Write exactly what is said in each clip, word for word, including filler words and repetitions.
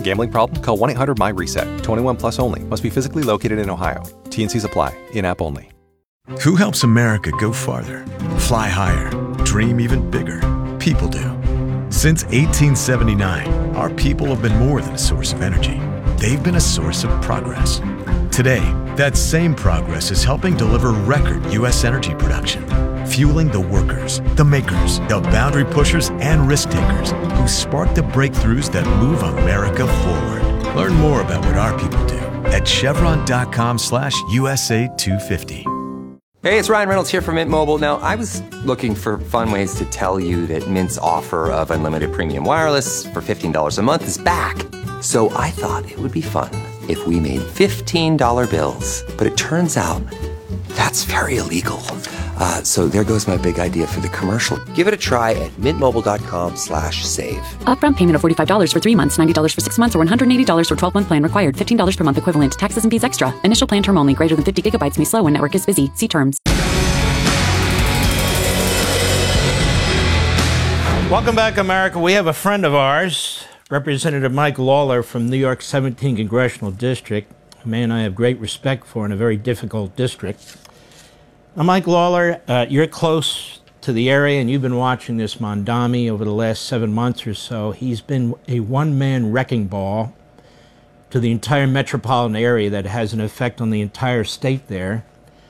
Gambling problem? Call one eight hundred M Y reset. twenty-one plus only. Must be physically located in Ohio. T and Cs apply. In-app only. Who helps America go farther? Fly higher? Dream even bigger? People do. Since eighteen seventy-nine, our people have been more than a source of energy. They've been a source of progress. Today, that same progress is helping deliver record U S energy production, fueling the workers, the makers, the boundary pushers, and risk takers who spark the breakthroughs that move America forward. Learn more about what our people do at chevron.com slash USA 250. Hey, it's Ryan Reynolds here from Mint Mobile. Now, I was looking for fun ways to tell you that Mint's offer of unlimited premium wireless for fifteen dollars a month is back. So I thought it would be fun if we made fifteen dollar bills. But it turns out that's very illegal. Uh, so there goes my big idea for the commercial. Give it a try at mintmobile.com slash save. Upfront payment of forty-five dollars for three months, ninety dollars for six months, or one hundred eighty dollars for twelve-month plan required. fifteen dollars per month equivalent. Taxes and fees extra. Initial plan term only. Greater than fifty gigabytes may slow when network is busy. See terms. Welcome back, America. We have a friend of ours, Representative Mike Lawler from New York's seventeenth Congressional District, a man I have great respect for in a very difficult district. Now, Mike Lawler, uh, you're close to the area, and you've been watching this Mamdani over the last seven months or so. He's been a one-man wrecking ball to the entire metropolitan area that has an effect on the entire state there.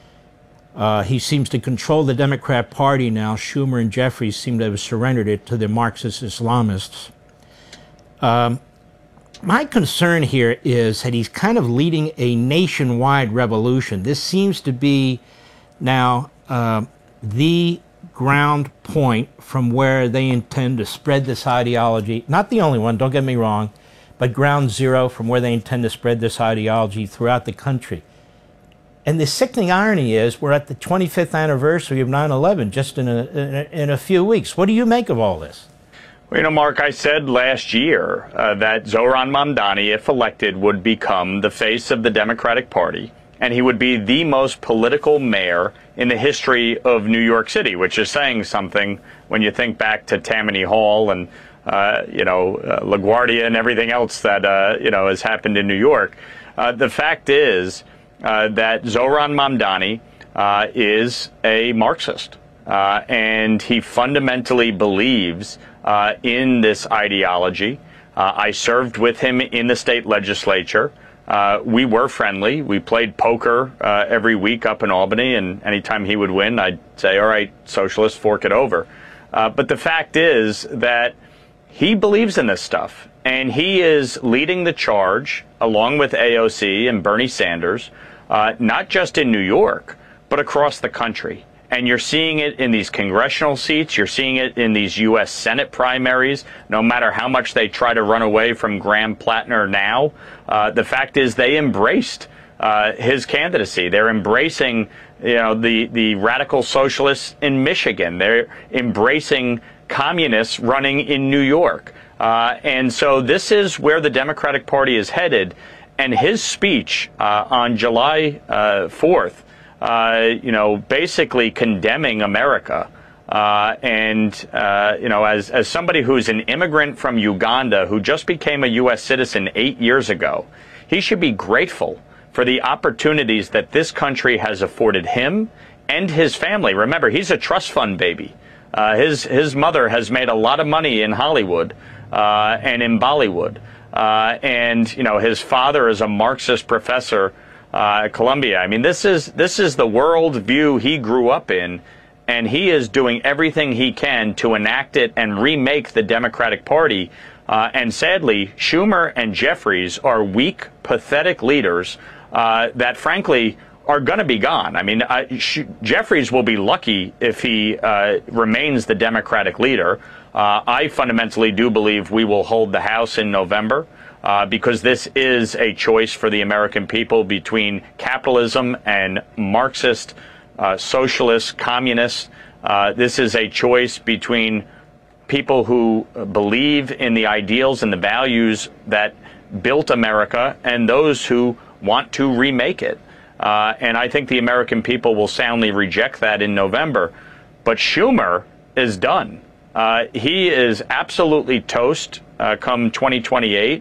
Uh, he seems to control the Democrat Party now. Schumer and Jeffries seem to have surrendered it to the Marxist Islamists. Um, my concern here is that he's kind of leading a nationwide revolution. This seems to be now uh, the ground point from where they intend to spread this ideology. Not the only one, don't get me wrong, but ground zero from where they intend to spread this ideology throughout the country. And the sickening irony is we're at the twenty-fifth anniversary of nine eleven just in a, in a, in a few weeks. What do you make of all this? Well, you know, Mark, I said last year uh, that Zohran Mamdani, if elected, would become the face of the Democratic Party, and he would be the most political mayor in the history of New York City, which is saying something when you think back to Tammany Hall and, uh, you know, uh, LaGuardia and everything else that, uh, you know, has happened in New York. Uh, the fact is uh, that Zohran Mamdani uh, is a Marxist, uh, and he fundamentally believes uh, in this ideology. Uh, I served with him in the state legislature. Uh, we were friendly. We played poker uh, every week up in Albany, and anytime he would win, I'd say, all right, socialists, fork it over. Uh, but the fact is that he believes in this stuff, and he is leading the charge, along with A O C and Bernie Sanders, uh, not just in New York, but across the country. And you're seeing it in these congressional seats. You're seeing it in these U S Senate primaries. No matter how much they try to run away from Graham Plattner now, uh, the fact is they embraced uh, his candidacy. They're embracing, you know, the, the radical socialists in Michigan. They're embracing communists running in New York. Uh, and so this is where the Democratic Party is headed. And his speech uh, on July uh, fourth, Uh, you know, basically condemning America. Uh, and, uh, you know, as, as somebody who's an immigrant from Uganda who just became a U S citizen eight years ago, he should be grateful for the opportunities that this country has afforded him and his family. Remember, he's a trust fund baby. Uh, his, his mother has made a lot of money in Hollywood uh, and in Bollywood. Uh, and, you know, his father is a Marxist professor Uh, Columbia. I mean, this is this is the world view he grew up in, and he is doing everything he can to enact it and remake the Democratic Party. Uh, and sadly, Schumer and Jeffries are weak, pathetic leaders uh, that, frankly, are going to be gone. I mean, uh, Sh- Jeffries will be lucky if he uh, remains the Democratic leader. Uh, I fundamentally do believe we will hold the House in November. Uh, because this is a choice for the American people between capitalism and Marxist, uh, socialist, communist. Uh, this is a choice between people who believe in the ideals and the values that built America and those who want to remake it. Uh, and I think the American people will soundly reject that in November. But Schumer is done. Uh, he is absolutely toast uh, come twenty twenty-eight.